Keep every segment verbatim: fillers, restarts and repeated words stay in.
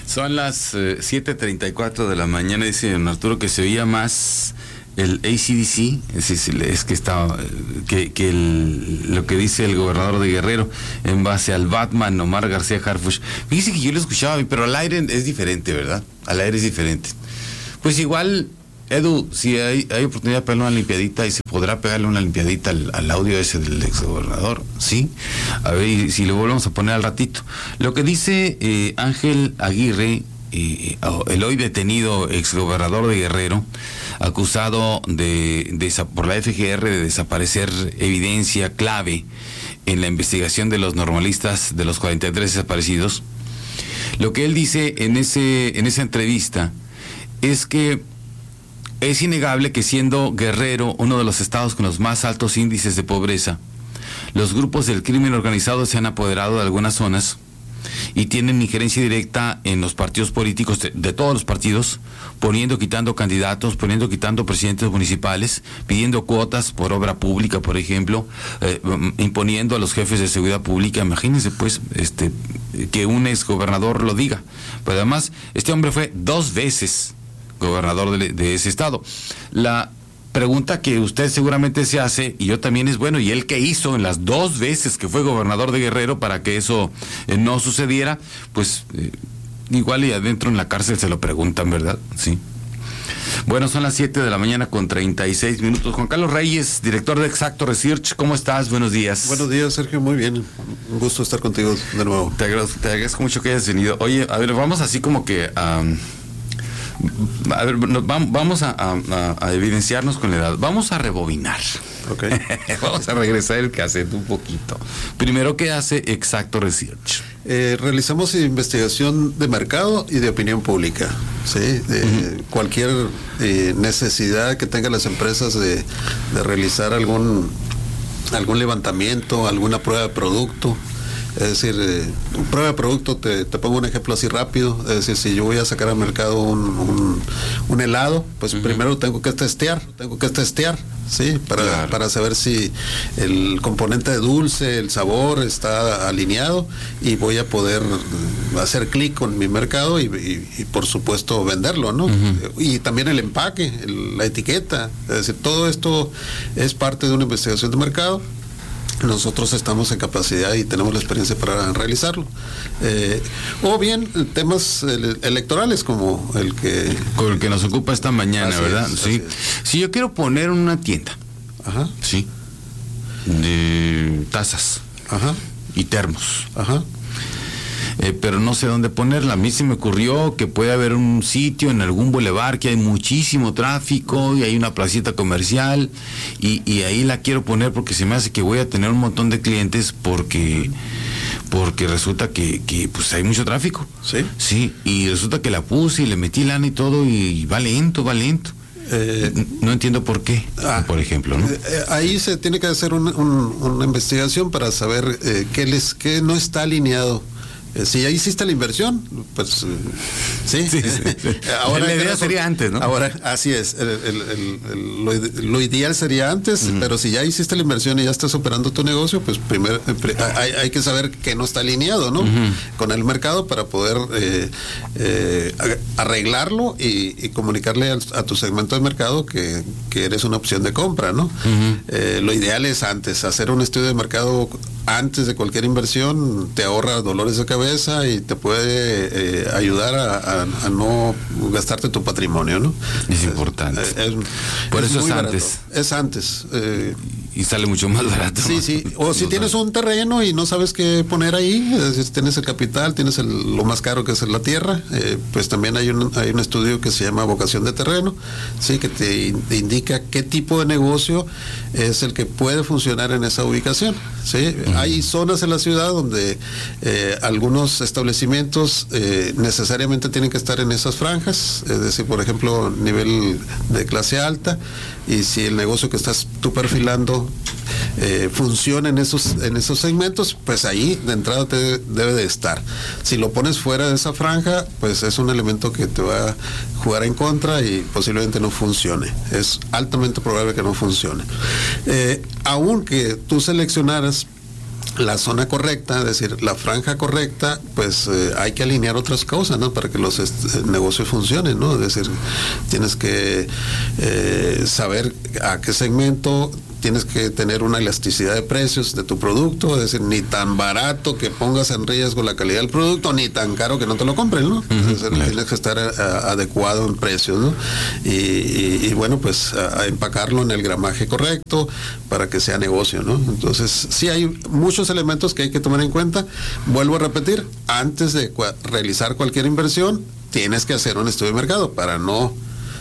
Son las eh, siete treinta y cuatro de la mañana, dice don Arturo que se oía más el A C D C, es, es, es que está, que, que el, lo que dice el gobernador de Guerrero en base al Batman Omar García Harfuch. Fíjese que yo lo escuchaba, pero al aire es diferente, ¿verdad? Al aire es diferente. Pues igual, Edu, si hay, hay oportunidad de pegarle una limpiadita y se podrá pegarle una limpiadita al, al audio ese del exgobernador, ¿sí? A ver si lo volvemos a poner al ratito. Lo que dice eh, Ángel Aguirre, eh, el hoy detenido exgobernador de Guerrero, acusado de, de por la F G R de desaparecer evidencia clave en la investigación de los normalistas de los cuarenta y tres desaparecidos. Lo que él dice en ese en esa entrevista es que es innegable que, siendo Guerrero uno de los estados con los más altos índices de pobreza, los grupos del crimen organizado se han apoderado de algunas zonas y tienen injerencia directa en los partidos políticos de, de todos los partidos, poniendo, quitando candidatos, poniendo, quitando presidentes municipales, pidiendo cuotas por obra pública, por ejemplo, eh, imponiendo a los jefes de seguridad pública. Imagínense, pues, este, que un exgobernador lo diga. Pero además, este hombre fue dos veces gobernador de, de ese estado. La pregunta que usted seguramente se hace, y yo también, es, bueno, ¿y él qué hizo en las dos veces que fue gobernador de Guerrero para que eso eh, no sucediera? Pues eh, igual y adentro en la cárcel se lo preguntan, ¿verdad? Sí. Bueno, son las siete de la mañana con treinta y seis minutos. Juan Carlos Reyes, director de Exacto Research, ¿cómo estás? Buenos días. Buenos días, Sergio, muy bien. Un gusto estar contigo de nuevo. Te agradezco, te agradezco mucho que hayas venido. Oye, a ver, vamos así como que um, a ver, nos, vamos a, a, a evidenciarnos con la edad. Vamos a rebobinar. Okay. Vamos a regresar el cassette un poquito. Primero, ¿qué hace Exacto Research? Eh, realizamos investigación de mercado y de opinión pública, ¿sí? De uh-huh. Cualquier eh, necesidad que tengan las empresas de, de realizar algún, algún levantamiento, alguna prueba de producto. Es decir, eh, prueba de producto, te, te pongo un ejemplo así rápido. Es decir, si yo voy a sacar al mercado un, un, un helado, pues uh-huh. primero tengo que testear, tengo que testear, ¿sí? Para, claro. para saber si el componente de dulce, el sabor está alineado, y voy a poder hacer clic con mi mercado y, y, y por supuesto venderlo, ¿no? Uh-huh. Y también el empaque, el, la etiqueta. Es decir, todo esto es parte de una investigación de mercado. Nosotros estamos en capacidad y tenemos la experiencia para realizarlo. Eh, o bien temas electorales como el que... Con el que nos ocupa esta mañana, así ¿verdad? Es, sí. Si yo quiero poner una tienda, ajá, sí, de tazas, ajá, y termos, ajá, Eh, pero no sé dónde ponerla. A mí se me ocurrió que puede haber un sitio en algún bulevar que hay muchísimo tráfico y hay una placita comercial, y, y ahí la quiero poner porque se me hace que voy a tener un montón de clientes porque porque resulta que, que pues hay mucho tráfico. Sí. Sí, y resulta que la puse y le metí lana y todo y va lento, va lento. Eh, no entiendo por qué, ah, por ejemplo, ¿no? Eh, ahí se tiene que hacer un, un, una investigación para saber eh, qué les qué no está alineado. Eh, si ya hiciste la inversión, pues eh, sí. sí, sí, sí. Ahora la idea sería antes, ¿no? Ahora, así es. El, el, el, el, lo, lo ideal sería antes, uh-huh. pero si ya hiciste la inversión y ya estás operando tu negocio, pues primero eh, hay, hay que saber que no está alineado, ¿no? Uh-huh. Con el mercado para poder eh, eh, arreglarlo y, y comunicarle a, a tu segmento de mercado que, que eres una opción de compra, ¿no? Uh-huh. Eh, lo ideal es antes, hacer un estudio de mercado antes de cualquier inversión. Te ahorra dolores de cabeza y te puede eh, ayudar a, a, a no gastarte tu patrimonio, ¿no? Es importante. Es, es, Por es eso es barato. antes. Es antes. Eh, y sale mucho más barato. Sí, sí. O si tienes un terreno y no sabes qué poner ahí, es decir, tienes el capital, tienes el, lo más caro que es la tierra, eh, pues también hay un, hay un estudio que se llama vocación de terreno, sí, que te, te indica qué tipo de negocio es el que puede funcionar en esa ubicación, sí. Uh-huh. Hay zonas en la ciudad donde eh, algunos establecimientos eh, necesariamente tienen que estar en esas franjas, es decir, por ejemplo, nivel de clase alta, y si el negocio que estás tú perfilando eh, funciona en esos en esos segmentos, pues ahí de entrada te debe de estar. Si lo pones fuera de esa franja, pues es un elemento que te va a jugar en contra y posiblemente no funcione. Es altamente probable que no funcione. Eh, aunque tú seleccionaras la zona correcta, es decir, la franja correcta, pues eh, hay que alinear otras cosas, ¿no? Para que los est- negocios funcionen, ¿no? Es decir, tienes que eh, saber a qué segmento, tienes que tener una elasticidad de precios de tu producto, es decir, ni tan barato que pongas en riesgo la calidad del producto, ni tan caro que no te lo compren, ¿no? Uh-huh, es decir, claro. Tienes que estar a, a, adecuado en precios, ¿no? Y, y, y bueno, pues a, a empacarlo en el gramaje correcto para que sea negocio, ¿no? Entonces, sí hay muchos elementos que hay que tomar en cuenta. Vuelvo a repetir, antes de cua- realizar cualquier inversión, tienes que hacer un estudio de mercado para no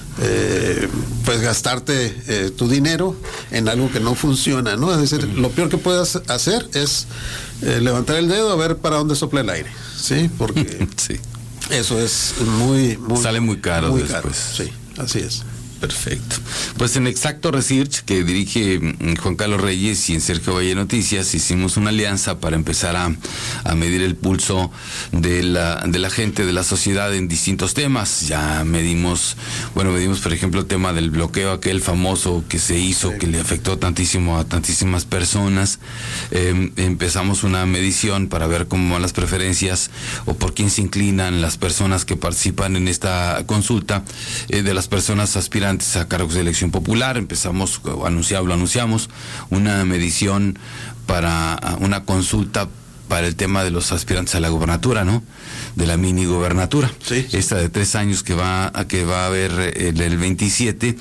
Eh, pues gastarte eh, tu dinero en algo que no funciona, ¿no? Es decir, lo peor que puedas hacer es eh, levantar el dedo a ver para dónde sopla el aire, ¿sí? Porque sí. Eso es muy, muy sale muy caro muy después. Caro. Sí, así es. Perfecto. Pues en Exacto Research, que dirige Juan Carlos Reyes, y en Sergio Valle Noticias, hicimos una alianza para empezar a, a medir el pulso de la, de la gente, de la sociedad en distintos temas. Ya medimos, bueno, medimos por ejemplo el tema del bloqueo aquel famoso que se hizo, sí, que le afectó tantísimo a tantísimas personas. Eh, empezamos una medición para ver cómo van las preferencias o por quién se inclinan las personas que participan en esta consulta, eh, de las personas aspirantes a cargos de elección popular. Empezamos, anunciado, lo anunciamos, una medición para una consulta para el tema de los aspirantes a la gobernatura, ¿no? De la mini gobernatura. Sí, sí. Esta de tres años que va a, que va a haber el, el veintisiete.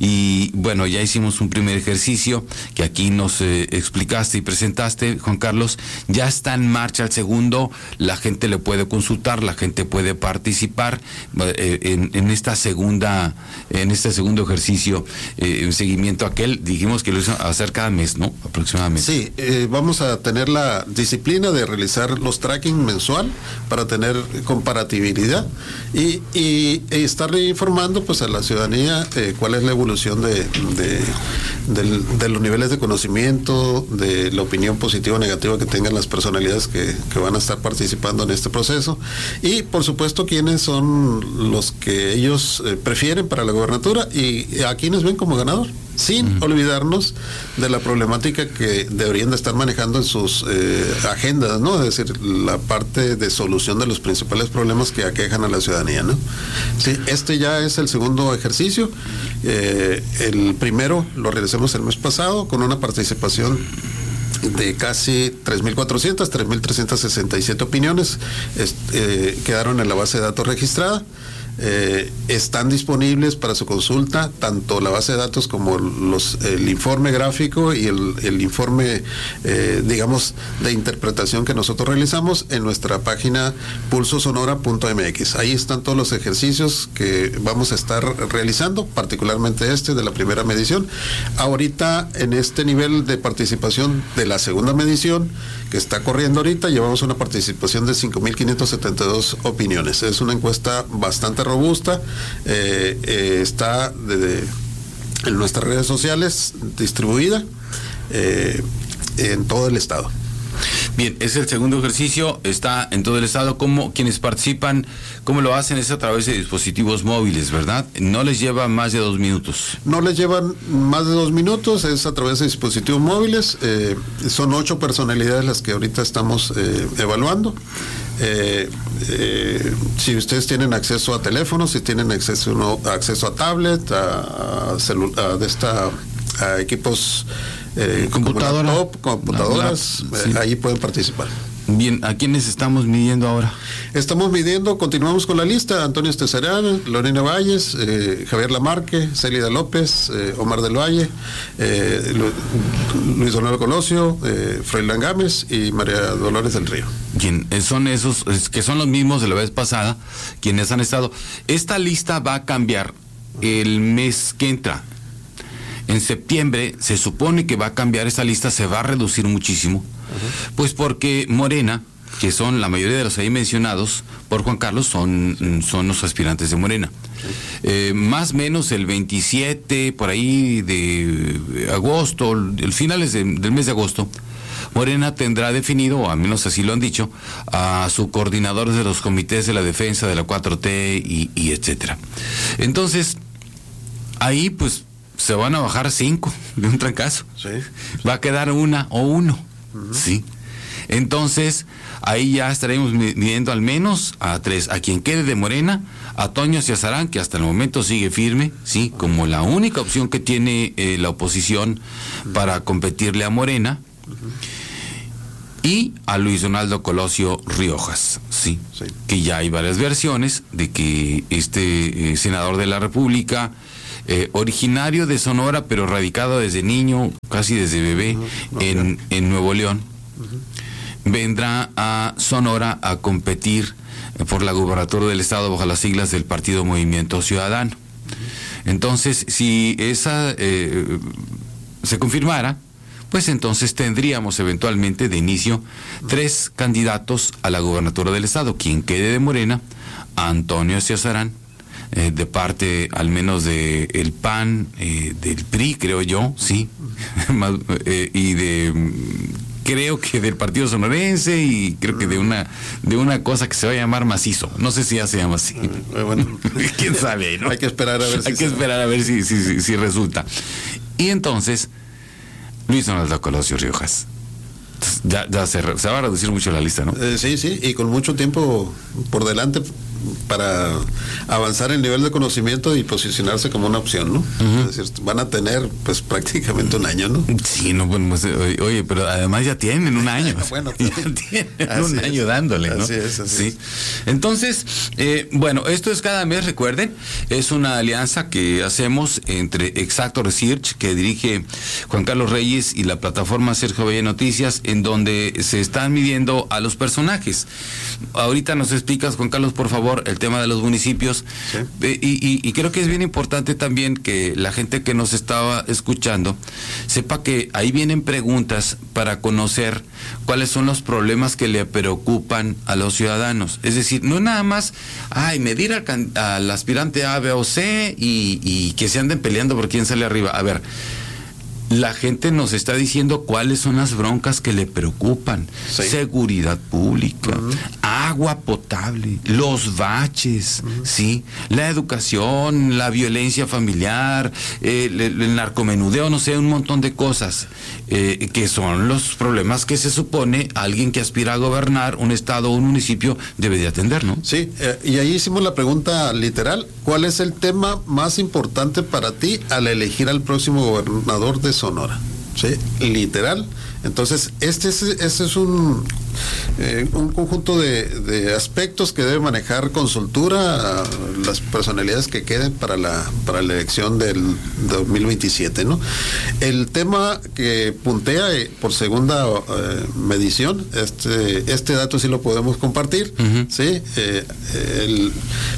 Y bueno, ya hicimos un primer ejercicio que aquí nos eh, explicaste y presentaste, Juan Carlos. Ya está en marcha el segundo. La gente le puede consultar, la gente puede participar eh, en, en esta segunda, en este segundo ejercicio, eh, en seguimiento a aquel. Dijimos que lo hizo hacer cada mes, ¿no? Aproximadamente. Sí, eh, vamos a tener la disciplina de realizar los tracking mensual para tener comparatibilidad y, y, y estar informando pues a la ciudadanía eh, cuál es la evolución de, de, de, de los niveles de conocimiento, de la opinión positiva o negativa que tengan las personalidades que, que van a estar participando en este proceso, y por supuesto quiénes son los que ellos eh, prefieren para la gobernatura y a quienes ven como ganador, sin uh-huh. olvidarnos de la problemática que deberían de estar manejando en sus eh, agendas, ¿no? Es decir, la parte de solución de los principales problemas que aquejan a la ciudadanía, ¿no? Sí, este ya es el segundo ejercicio. Eh, el primero lo realizamos el mes pasado con una participación de casi tres mil cuatrocientas, tres mil trescientas sesenta y siete opiniones. Est, eh, quedaron en la base de datos registrada. Eh, están disponibles para su consulta tanto la base de datos como los el informe gráfico y el, el informe eh, digamos de interpretación que nosotros realizamos en nuestra página pulso sonora punto m x. Ahí están todos los ejercicios que vamos a estar realizando, particularmente este de la primera medición. Ahorita en este nivel de participación de la segunda medición que está corriendo ahorita, llevamos una participación de cinco mil quinientas setenta y dos opiniones. Es una encuesta bastante robusta, eh, eh, está de, de, en nuestras redes sociales distribuida eh, en todo el estado. Bien, es el segundo ejercicio, está en todo el estado. ¿Cómo quienes participan, cómo lo hacen? Es a través de dispositivos móviles, ¿verdad? No les lleva más de dos minutos. No les llevan más de dos minutos, es a través de dispositivos móviles. Eh, son ocho personalidades las que ahorita estamos eh, evaluando. Eh, eh, si ustedes tienen acceso a teléfonos, si tienen acceso, no, acceso a tablet, a, a, celu, a, de esta, a equipos eh, computadora, como laptop, computadoras, la, la, sí. eh, ahí pueden participar. Bien, ¿a quiénes estamos midiendo ahora? Estamos midiendo, continuamos con la lista: Antonio Estezarán, Lorena Valles, eh, Javier Lamarque, Célida López, eh, Omar del Valle, eh, Lu, Luis Donaldo Colosio, eh, Froilán Gámez y María Dolores del Río. Bien, son esos, es, que son los mismos de la vez pasada, quienes han estado. Esta lista va a cambiar el mes que entra. En septiembre se supone que va a cambiar esta lista, se va a reducir muchísimo. Uh-huh. Pues porque Morena, que son la mayoría de los ahí mencionados por Juan Carlos, son, son los aspirantes de Morena. Sí. Eh, más o menos el veintisiete, por ahí de agosto, el finales de, del mes de agosto, Morena tendrá definido, o al menos así lo han dicho, a su coordinador de los comités de la defensa de la cuatro T y, y etcétera. Entonces, ahí pues se van a bajar cinco de un trancazo. Sí. Va a quedar una o uno. Uh-huh. Sí. Entonces, ahí ya estaremos midiendo al menos a tres, a quien quede de Morena, a Toño Ciazarán, que hasta el momento sigue firme, sí, como la única opción que tiene eh, la oposición para competirle a Morena, y a Luis Donaldo Colosio Riojas, sí, sí, que ya hay varias versiones de que este eh, senador de la República, eh, originario de Sonora, pero radicado desde niño, casi desde bebé, uh-huh. okay. en, en Nuevo León, uh-huh. vendrá a Sonora a competir por la gubernatura del estado bajo las siglas del Partido Movimiento Ciudadano. Uh-huh. Entonces, si esa eh, se confirmara, pues entonces tendríamos eventualmente de inicio tres candidatos a la gubernatura del estado. Quien quede de Morena, Antonio Ciazarán, eh, de parte al menos de el P A N, eh, del P R I, creo yo, sí, Más, eh, y de creo que del Partido Sonorense, y creo que de una de una cosa que se va a llamar Macizo. No sé si ya se llama así. Bueno, quién sabe, ¿no? Hay que esperar a ver si hay que esperar a ver si, si, si, si resulta. Y entonces Luis Donaldo Colosio Riojas. Ya, ya se, se va a reducir mucho la lista, ¿no? Eh, sí, sí, y con mucho tiempo por delante para avanzar el nivel de conocimiento y posicionarse como una opción, ¿no? Uh-huh. Es decir, van a tener pues prácticamente un año, ¿no? Sí, no, bueno, pues, oye, pero además ya tienen un año. Bueno, ya tienen un año es. dándole, ¿no? Así es, así sí. es. Entonces, eh, bueno, esto es cada mes, recuerden, es una alianza que hacemos entre Exacto Research, que dirige Juan Carlos Reyes, y la plataforma Sergio Valle Noticias, en donde se están midiendo a los personajes. Ahorita nos explicas, Juan Carlos, por favor, el tema de los municipios. Sí. Eh, y, y, y creo que es bien importante también que la gente que nos estaba escuchando sepa que ahí vienen preguntas para conocer cuáles son los problemas que le preocupan a los ciudadanos. Es decir, no nada más, ay, medir al, can, al aspirante A, B o C y, y que se anden peleando por quién sale arriba. A ver, la gente nos está diciendo cuáles son las broncas que le preocupan. Sí. Seguridad pública, uh-huh. agua potable, los baches, uh-huh. sí, la educación, la violencia familiar, eh, el, el narcomenudeo, no sé, un montón de cosas eh, que son los problemas que se supone alguien que aspira a gobernar un estado o un municipio debe de atender, ¿no? Sí, eh, y ahí hicimos la pregunta literal: ¿cuál es el tema más importante para ti al elegir al próximo gobernador de Sonora? Sí, literal. Entonces, este es, este es un, eh, un conjunto de, de aspectos que debe manejar Consultura, las personalidades que queden para la para la elección del dos mil veintisiete, ¿no? El tema que puntea eh, por segunda eh, medición, este este dato sí lo podemos compartir, uh-huh. sí, eh, el,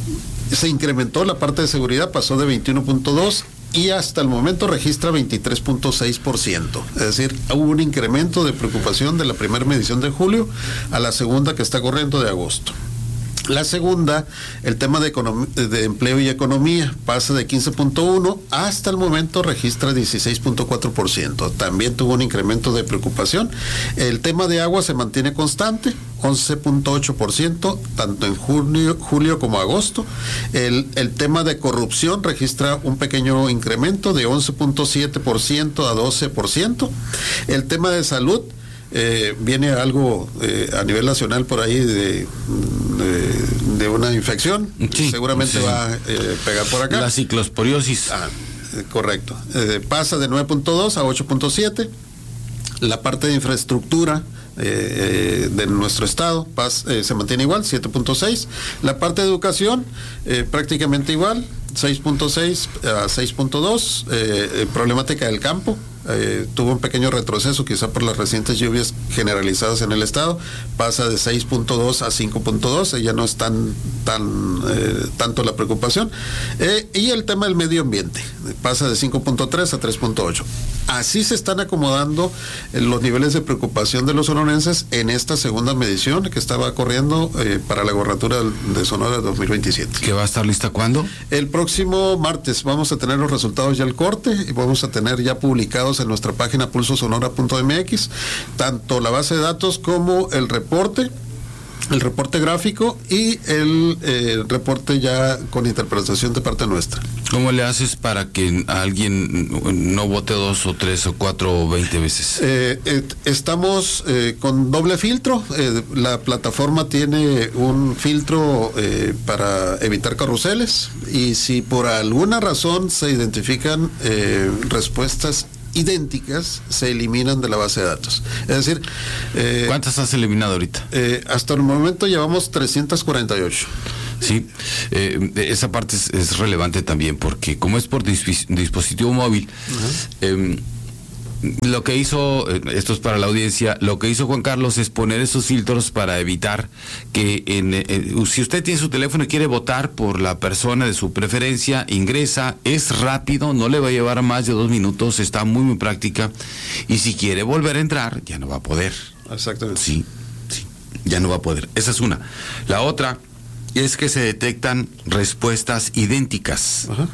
se incrementó la parte de seguridad, pasó de veintiuno punto dos y hasta el momento registra veintitrés punto seis por ciento. Es decir, hubo un incremento de preocupación de la primera medición de julio a la segunda que está corriendo de agosto. La segunda, el tema de, econom- de empleo y economía, pasa de quince punto uno, hasta el momento registra dieciséis punto cuatro por ciento. También tuvo un incremento de preocupación. El tema de agua se mantiene constante, once punto ocho por ciento, tanto en junio, julio como agosto. El, el tema de corrupción registra un pequeño incremento de once punto siete por ciento a doce por ciento. El tema de salud, Eh, viene algo eh, a nivel nacional por ahí de, de, de una infección, sí, seguramente sí. va a eh, pegar por acá. La ciclosporiosis. Ah, eh, correcto. Eh, pasa de nueve punto dos a ocho punto siete. La parte de infraestructura eh, de nuestro estado pas, eh, se mantiene igual, siete punto seis. La parte de educación eh, prácticamente igual, seis punto seis a seis punto dos. Eh, problemática del campo. Eh, tuvo un pequeño retroceso quizá por las recientes lluvias generalizadas en el estado, pasa de seis punto dos a cinco punto dos, ya no es tan, tan eh, tanto la preocupación, eh, y el tema del medio ambiente pasa de cinco punto tres a tres punto ocho. Así se están acomodando eh, los niveles de preocupación de los sonorenses en esta segunda medición que estaba corriendo eh, para la gobernatura de Sonora dos mil veintisiete. ¿Que va a estar lista cuándo? El próximo martes vamos a tener los resultados ya al corte y vamos a tener ya publicados en nuestra página pulso sonora punto m x tanto la base de datos como el reporte el reporte gráfico y el eh, reporte ya con interpretación de parte nuestra. ¿Cómo le haces para que alguien no vote dos o tres o cuatro o veinte veces? Eh, eh, estamos eh, con doble filtro. Eh, la plataforma tiene un filtro eh, para evitar carruseles, y si por alguna razón se identifican eh, respuestas idénticas, se eliminan de la base de datos. Es decir, eh, ¿cuántas has eliminado ahorita? Eh, hasta el momento llevamos trescientas cuarenta y ocho. Sí, eh, esa parte es, es relevante también, porque como es por dis- dispositivo móvil, uh-huh. eh, lo que hizo, esto es para la audiencia, lo que hizo Juan Carlos es poner esos filtros para evitar que en, en, si usted tiene su teléfono y quiere votar por la persona de su preferencia, ingresa, es rápido, no le va a llevar más de dos minutos, está muy muy práctica, y si quiere volver a entrar, ya no va a poder. Exactamente. Sí, sí, ya no va a poder. Esa es una. La otra es que se detectan respuestas idénticas, uh-huh.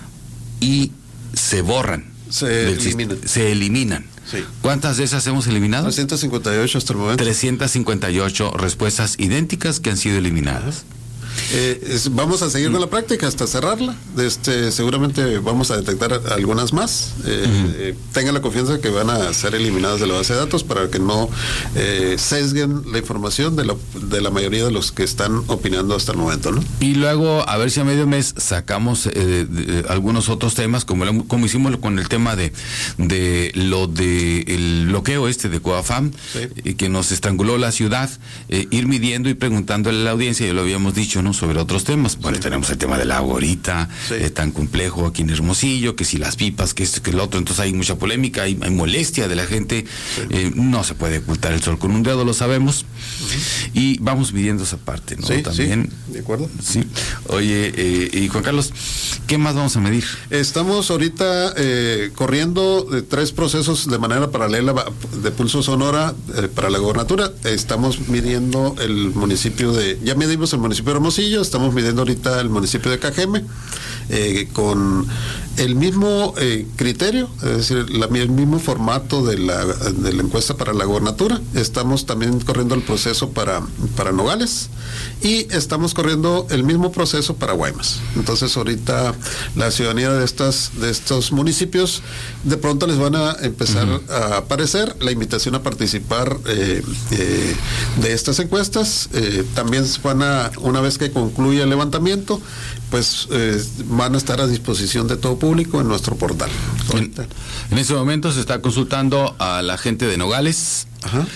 y se borran. Se eliminan. Se eliminan. Sí. ¿Cuántas de esas hemos eliminado? trescientas cincuenta y ocho hasta el momento. trescientas cincuenta y ocho respuestas idénticas que han sido eliminadas. Eh, es, vamos a seguir con la práctica hasta cerrarla. Este, seguramente vamos a detectar algunas más. Eh, uh-huh. eh, tengan la confianza que van a ser eliminadas de la base de datos para que no eh, sesguen la información de la, de la mayoría de los que están opinando hasta el momento, ¿no? Y luego, a ver si a medio mes sacamos eh, de, de, algunos otros temas, como, la, como hicimos con el tema de, de lo de el bloqueo este de Coafam, sí. eh, que nos estranguló la ciudad, eh, ir midiendo y preguntándole a la audiencia, ya lo habíamos dicho, ¿no?, sobre otros temas. Bueno, sí. tenemos el tema del agua ahorita, sí. eh, tan complejo aquí en Hermosillo, que si las pipas, que esto, que el otro, entonces hay mucha polémica, hay, hay molestia de la gente, sí. eh, no se puede ocultar el sol con un dedo, lo sabemos, uh-huh. y vamos midiendo esa parte, ¿no? Sí, también. Sí, de acuerdo. Sí. Oye, eh, y Juan Carlos, ¿qué más vamos a medir? Estamos ahorita eh, corriendo de tres procesos de manera paralela de Pulso Sonora eh, para la gobernatura. Estamos midiendo el municipio de, ya medimos el municipio de Hermosillo, estamos midiendo ahorita el municipio de Cajeme, eh, con el mismo eh, criterio, es decir, la, el mismo formato de la, de la encuesta para la gobernatura. Estamos también corriendo el proceso para, para Nogales, y estamos corriendo el mismo proceso para Guaymas. Entonces ahorita la ciudadanía de estas de estos municipios de pronto les van a empezar uh-huh. a aparecer la invitación a participar eh, eh, de estas encuestas. Eh, también van a, una vez que concluya el levantamiento, pues eh, van a estar a disposición de todo público en nuestro portal. En, en ese momento se está consultando a la gente de Nogales,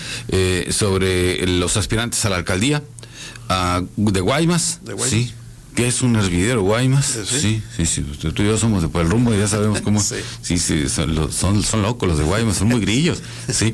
eh, sobre los aspirantes a la alcaldía, uh, de Guaymas, de Guaymas. Sí. ¿Qué es un hervidero, Guaymas? Sí, sí, sí, sí. Tú y yo somos de por el rumbo y ya sabemos cómo. Sí, sí, sí son, son, son locos los de Guaymas, son muy grillos. Sí.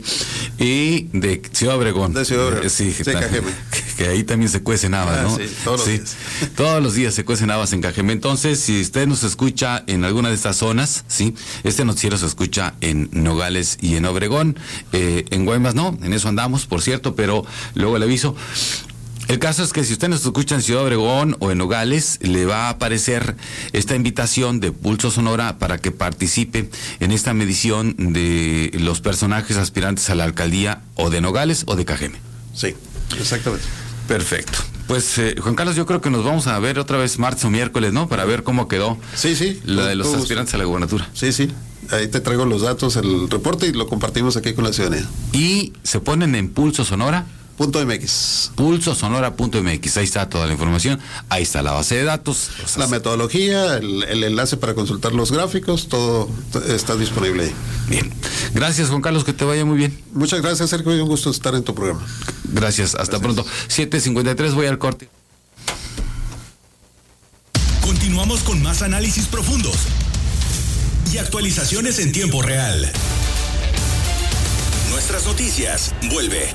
Y de Ciudad Obregón. De Ciudad Obregón. Sí, sí, que, que, que ahí también se cuecen habas, ah, ¿no? Sí, todos los sí. días. Todos los días se cuecen habas en Cajeme. Entonces, si usted nos escucha en alguna de estas zonas, sí, este noticiero se escucha en Nogales y en Obregón. Eh, en Guaymas no, en eso andamos, por cierto, pero luego le aviso. El caso es que si usted nos escucha en Ciudad Obregón o en Nogales, le va a aparecer esta invitación de Pulso Sonora para que participe en esta medición de los personajes aspirantes a la alcaldía o de Nogales o de Cajeme. Sí, exactamente. Perfecto. Pues eh, Juan Carlos, yo creo que nos vamos a ver otra vez martes o miércoles, ¿no? Para ver cómo quedó sí, sí, la de los todos, aspirantes a la gubernatura. Sí, sí. Ahí te traigo los datos, el reporte, y lo compartimos aquí con la ciudadanía. Y se ponen en Pulso Sonora. Punto mx. Pulso Sonora punto mx, ahí está toda la información, ahí está la base de datos, la metodología, el, el enlace para consultar los gráficos, todo está disponible ahí. Bien, gracias Juan Carlos, que te vaya muy bien. Muchas gracias, Sergio, y un gusto estar en tu programa. Gracias, hasta gracias. Pronto. siete cincuenta y tres, voy al corte. Continuamos con más análisis profundos y actualizaciones en tiempo real. Nuestras noticias, vuelve.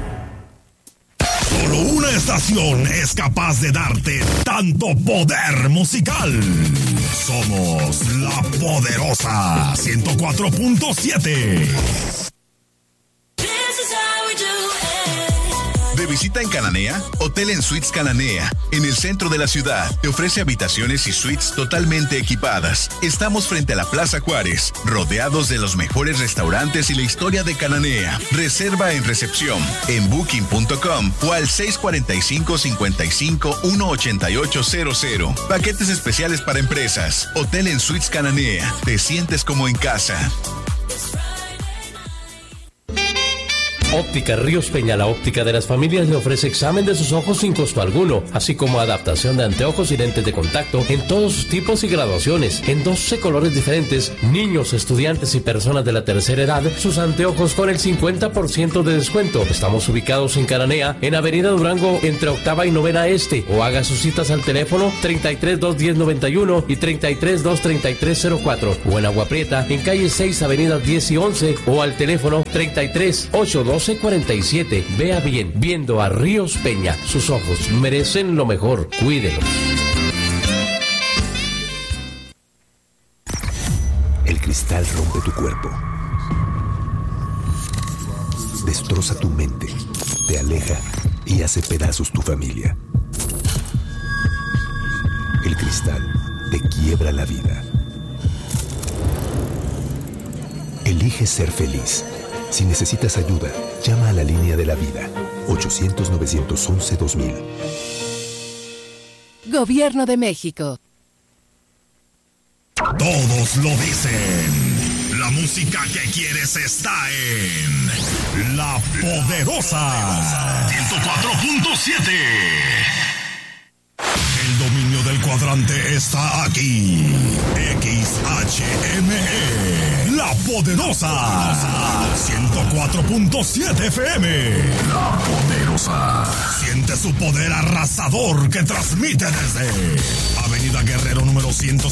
Solo una estación es capaz de darte tanto poder musical. Somos la poderosa ciento cuatro punto siete. De visita en Cananea? Hotel en Suites Cananea, en el centro de la ciudad. Te ofrece habitaciones y suites totalmente equipadas. Estamos frente a la Plaza Juárez, rodeados de los mejores restaurantes y la historia de Cananea. Reserva en recepción, en booking punto com o al seis cuatro cinco, cinco cinco, uno ocho ocho cero cero. Paquetes especiales para empresas. Hotel en Suites Cananea. Te sientes como en casa. Óptica Ríos Peña, la óptica de las familias, le ofrece examen de sus ojos sin costo alguno, así como adaptación de anteojos y lentes de contacto en todos sus tipos y graduaciones, en doce colores diferentes. Niños, estudiantes y personas de la tercera edad, sus anteojos con el cincuenta por ciento de descuento. Estamos ubicados en Cananea, en Avenida Durango, entre Octava y Novena Este, o haga sus citas al teléfono treinta y tres, dos diez, noventa y uno y treinta y tres, dos treinta y tres, cero cuatro, o en Agua Prieta, en calle seis, Avenida diez y once, o al teléfono treinta y tres, ocho doce, cuarenta y siete. Vea bien, viendo a Ríos Peña. Sus ojos merecen lo mejor. Cuídelos. El cristal rompe tu cuerpo, destroza tu mente, te aleja y hace pedazos tu familia. El cristal te quiebra la vida. Elige ser feliz. Si necesitas ayuda, llama a la línea de la vida, ochocientos, novecientos once, dos mil. Gobierno de México. Todos lo dicen. La música que quieres está en La Poderosa ciento cuatro punto siete. El dominio del cuadrante está aquí. X H M E, La Poderosa, ciento cuatro punto siete F M. La Poderosa. Siente su poder arrasador que transmite desde Avenida Guerrero número ciento